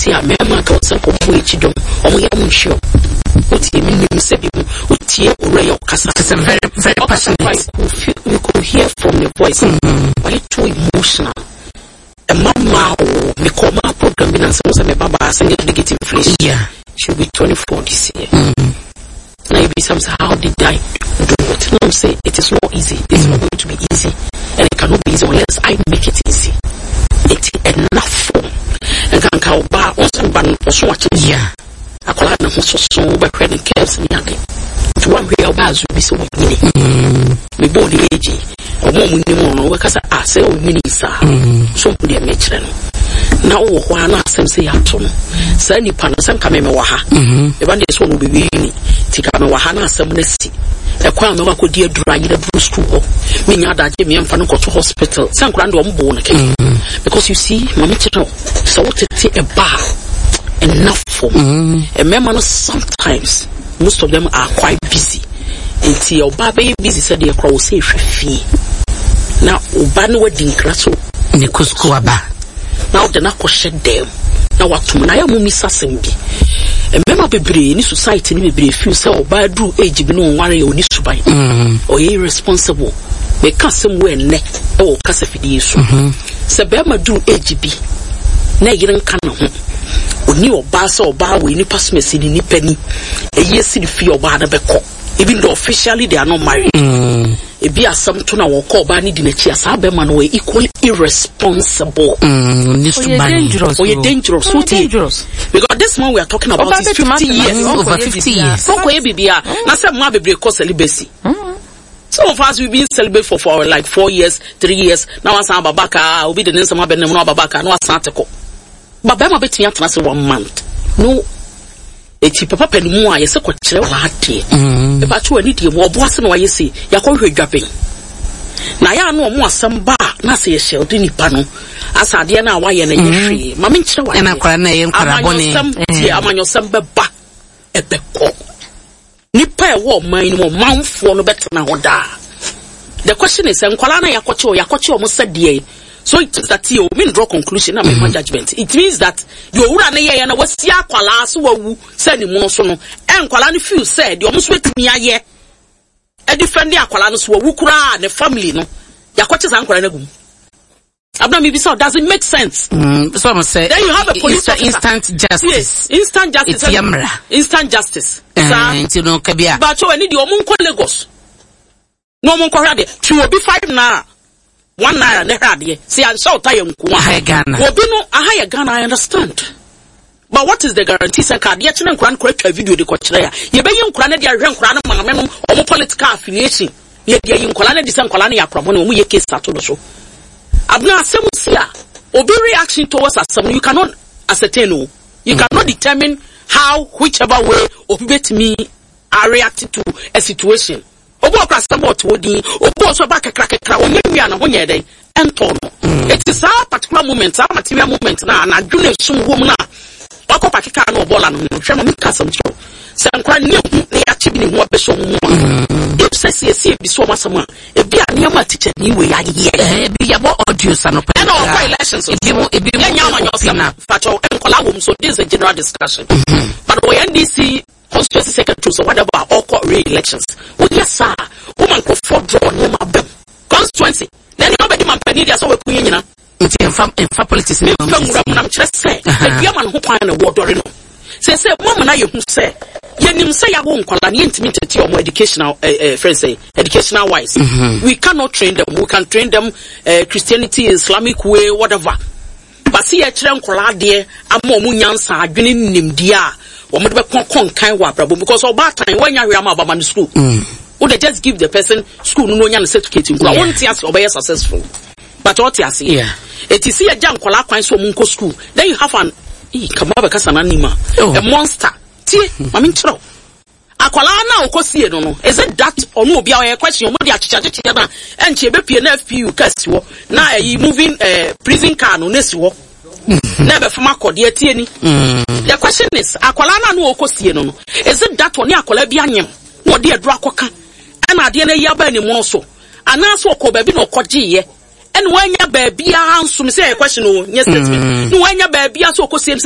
see a member goes up for which you don't, or we are sure. What you mean, what you are Casa very, very passionate. You could hear from your voice, but it's too emotional. A mama me call my program and some of Baba and get inflation. Yeah, she'll be 24 this year. Maybe somehow how did I do it? No, I'm saying it is not easy. It's not going to be easy, and it cannot be easy unless I make it easy. It's enough for and can call bar also ban or so much. Yeah, I call it so by credit cares and nothing. To one real bars will be so many. We bought the age or more minimum because I say, oh, minister, so put their matron. Now, one ask them say, Atom, Sandy Panas and Kamewaha. The one this one will be winning. Tikamawahana, some nesty. A crown of a dear dry in a blue school. Meaning that Jimmy and Fanuko to hospital, some grand on born again. Because you see, Mamma, so what a bar enough for me. And remember, sometimes most of them are quite busy. Until your baby busy said they are safe fee. Now, Ubano wedding crasso, Nikuskuaba. Now, the Nako shed them. Now, what to Manaya Mumisa Sembi. A member be in society, may be few so by drew age, be no worry or needs to buy. Or irresponsible. May cast somewhere neck or Cassafidi. Sabema do age be. Nagan canon. New bass or bar with any passmess in any penny. A yes in fear bar the beco. Even though officially they are not married. It be as some tuna or call by needing a chair, Saberman way equally irresponsible. Dangerous. Or you're dangerous. So dangerous. Because this one we are talking about is 50 years. Over 50 years. So, Bibia, now some more be called celibacy. Some of us we've been celibate for like 4 years, 3 years. Now, as I'm Babaka, will be the name of Babaka, no Santako. But Bama bet me up for 1 month. No. Eti papa penimu a yese kwakire wala ade e ba to ani die mo oboase na wayese yakɔhwɛ dwapen na ya no mo asɛm ba na se ye shell de nipa no asade na wayɛ na yehwe ma me nkyerɛ wa na kwara na ye nkwara bone amanyosɛm bɛba ebɛkɔ nipa e wo man ni mo manfo no betena ho da. The question is nkwara na yakɔkye o mo sɛdeɛ. So it is that you mean draw conclusion and make judgment. It means that you would na was ya kwala so wu send him so no and kwala ni feel said you almost wait me aye e defend ya kwala no so wu kura the family no yakoche san kwala na gum abna me be so does it make sense? So I say then you have a police instant justice. Yes, instant justice. Instant justice. You know kabia but you need your monko Lagos no monko hade to obi 5 na 1 naira ne hade say an shout time ko Ghana obi no aha Ghana I understand. But what is the guarantee say card ye chine nkran ko atwa video de ko kire ya ye be yi nkran na de ahwe nkran na mama no omo political affiliation ye de yi nkran na de say nkran na yakrobo na omo ye case ato no so abna asem sia obi reaction towards asem you cannot ascertain no you cannot determine how whichever way obi betimi are reacting to a situation. Obo passport wodi obo so ba kekra onyamia na honye dey ento no it is a particular moment a material moment na dwune sum wo mu na wakopa keka na obola no hwe no mika sam so se nkwa ne hu ne ya chibi ne ho abeso mu if say bi so masama e bi aniama teacher ni we ya ye bi ya bo audio sanopa na o elections e bi nyama nyofina fato enkola wo so this is a general discussion but we NDC constituency secretary so whatever all court re-elections. Well, yes, sir. Woman could for draw near my bem. Constituency. Then nobody man penny so we queen, you know. It's in politics. I'm just saying. The Yaman who find a water, you know. Say, woman, I who say, Yenim say, I won't call an intimate to your educational, friends say, educational wise. We cannot train them. We can train them, Christianity, Islamic way, whatever. But see a train collade there, I'm more munyansa, adwinin nim dia. Would because of that time when you are about school, would they just give the person school no young certificate? I want to be successful. But what you see, it is a junk qualifying so munko school. Then you have an a monster. I mean, true. Akwala na okosi no no. Is it that or no be our question? Mo dia chicha na and chebe PNFPU case wo na moving prison car no nesi wo. Never from Akodi Tieni. The question is, Akwala no okosie no. Is it that one Akola bianyem? What dear Dracoca? And I didn't yaba any more so. And also ko baby no koji. And when your baby answer me say a question, yes, no when your baby so kosi